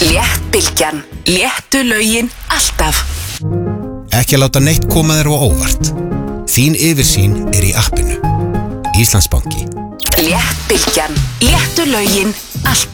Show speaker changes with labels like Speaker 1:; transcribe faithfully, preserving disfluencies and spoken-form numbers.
Speaker 1: Léttbylgjan. Léttu lögin alltaf.
Speaker 2: Ekki láta neitt koma þér á óvart. Þín yfirsýn er í appinu. Íslandsbanki.
Speaker 1: Léttbylgjan. Léttu lögin alltaf.